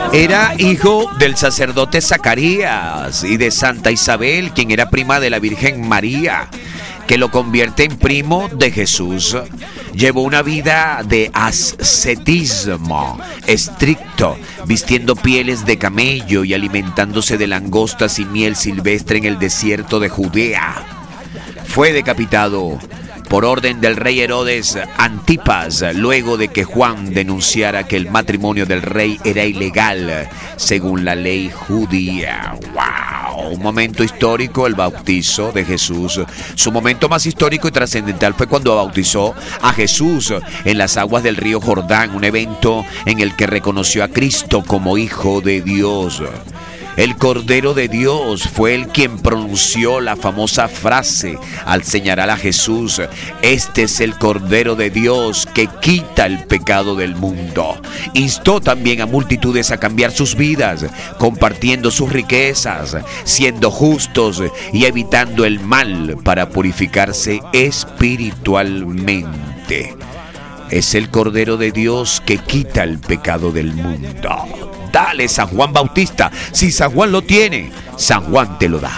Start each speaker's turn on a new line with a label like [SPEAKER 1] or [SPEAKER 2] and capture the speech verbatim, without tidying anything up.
[SPEAKER 1] Era hijo del sacerdote Zacarías y de Santa Isabel, quien era prima de la Virgen María, que lo convierte en primo de Jesús. Llevó una vida de ascetismo estricto, vistiendo pieles de camello y alimentándose de langostas y miel silvestre en el desierto de Judea. Fue decapitado por orden del rey Herodes Antipas, luego de que Juan denunciara que el matrimonio del rey era ilegal según la ley judía. ¡Wow! Un momento histórico, el bautizo de Jesús. Su momento más histórico y trascendental fue cuando bautizó a Jesús en las aguas del río Jordán, un evento en el que reconoció a Cristo como Hijo de Dios. El Cordero de Dios fue el quien pronunció la famosa frase al señalar a Jesús: este es el Cordero de Dios que quita el pecado del mundo. Instó también a multitudes a cambiar sus vidas, compartiendo sus riquezas, siendo justos y evitando el mal para purificarse espiritualmente. Es el Cordero de Dios que quita el pecado del mundo. Dale, San Juan Bautista. Si San Juan lo tiene, San Juan te lo da.